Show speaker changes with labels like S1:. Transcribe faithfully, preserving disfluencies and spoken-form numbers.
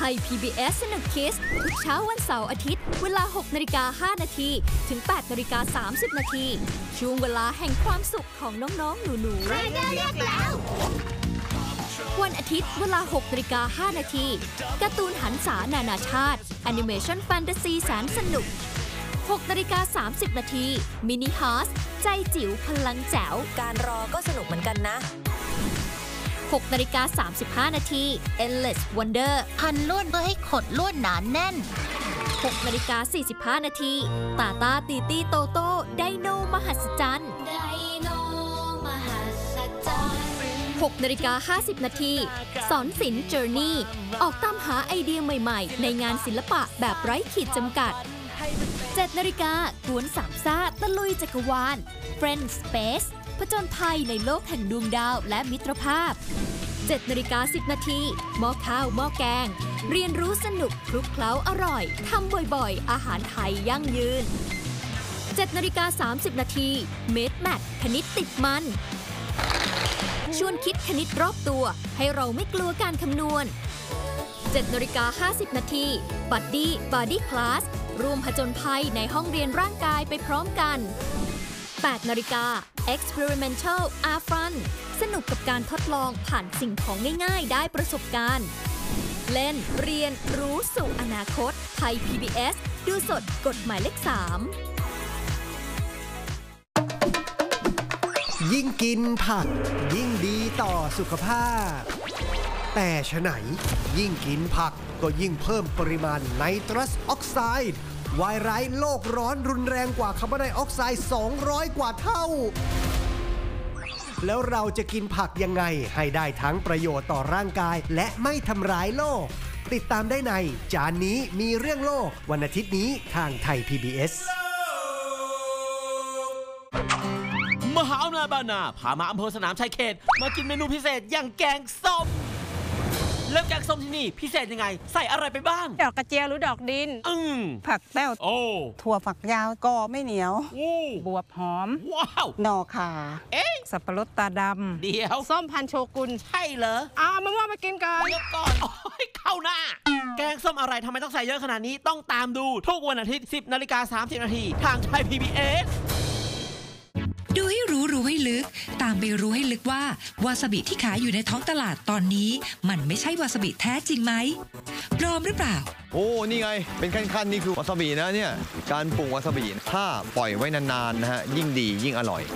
S1: ย พี บี เอส สนุกคิสทุกเช้าวันเสาร์อาทิตย์เวลา หกนาฬิกาห้านาที ถึง แปดนาฬิกาสามสิบนาที ช่วงเวลาแห่งความสุขของน้องๆ หนูๆเรียกแล้ว วันอาทิตย์เวลา หกนาฬิกาห้านาที การ์ตูนหันษานานาชาติแอนิเมชันแฟนตาซีแสนสนุก หกนาฬิกาสามสิบนาที มินิฮาร์สใจจิ๋วพลังแจ๋ว
S2: การรอก็สนุกเหมือนกันนะ
S1: หกนาฬิกาสามสิบห้านาที Endless Wonder
S3: พันลวดเพื่อให้ขดลวดหนาแน่น
S1: หกนาฬิกาสี่สิบห้านาทีตาตาตีตีโตโต้ไดโนมหัศจรรย์ไดโนมหัศจรรย์หกนาฬิกาห้าสิบนาทีสอนศิลป์ Journey ออกตามหาไอเดียใหม่ๆในงานศิลปะแบบไร้ขีดจำกัดเจ็ดนาฬิกากวนสามซ่าตะลุยจักรวาล Friend Space ผจญภัยในโลกแห่งดวงดาวและมิตรภาพเจ็ดนาฬิกาสิบนาทีหม้อข้าวหม้อแกงเรียนรู้สนุกคลุกเคล้าอร่อยทำบ่อยๆอาหารไทยยั่งยืนเจ็ดนาฬิกาสามสิบนาทีเมดแมทคณิตติดมันชวนคิดคณิตรอบตัวให้เราไม่กลัวการคำนวณเจ็ดนาฬิกาห้าสิบนาทีบัดดี้บอดี้คลาสร่วมผจญภัยในห้องเรียนร่างกายไปพร้อมกันแปดนาฬิกา Experimental Art Fun สนุกกับการทดลองผ่านสิ่งของง่ายๆได้ประสบการณ์เล่นเรียนรู้สู่อนาคตไทย พี บี เอส ดูสดกฎหมายเลขสาม
S4: ยิ่งกินผักยิ่งดีต่อสุขภาพแต่ฉะไหนยิ่งกินผักก็ยิ่งเพิ่มปริมาณไนตรัสออกไซด์วายร้ายโลกร้อนรุนแรงกว่าคาร์บอนไดออกไซด์สองร้อยกว่าเท่าแล้วเราจะกินผักยังไงให้ได้ทั้งประโยชน์ต่อร่างกายและไม่ทำร้ายโลกติดตามได้ในจานนี้มีเรื่องโลกวันอาทิตย์นี้ทางไทย พี บี เอส
S5: มหาอำนาจบานาพามาอำเภอสนามชัยเขตมากินเมนูพิเศษอย่างแกงส้มแล้วแกงส้มที่นี่พิเศษยังไงใส่อะไรไปบ้าง
S6: ดอกกระเจียวหรือดอกดิน
S5: อืม
S6: ผักแป้ว
S5: โอ้
S6: ถั่วฝักยาวกอไม่เหนียวบวบหอม
S5: ว้าว
S6: หน่อข่า
S5: เอ๊ะ
S6: สับปะรดตาดำ
S5: เดี๋ยว
S6: ส้มพันโชกุน
S5: ใช่เหรอ
S6: อ่ามะม่วงมากินกัน
S5: เดี๋ยวก่อนโอ้ยเข้าหน้าแกงส้มอะไรทำไมต้องใส่เยอะขนาดนี้ต้องตามดูทุกวันอาทิตย์ สิบนาฬิกาสามสิบนาทีทางไทย พี บี เอส
S7: ดูให้รู้รู้ให้ลึกตามไปรู้ให้ลึกว่าวาซาบิที่ขายอยู่ในท้องตลาดตอนนี้มันไม่ใช่วาซาบิแท้จริงไหมปลอมหรือเปล่า
S8: โอ้นี่ไงเป็นขั้นๆนี่คือวาซาบินะเนี่ยการปรุงวาซาบิถ้าปล่อยไว้นานๆนะฮะยิ่งดียิ่งอร่อย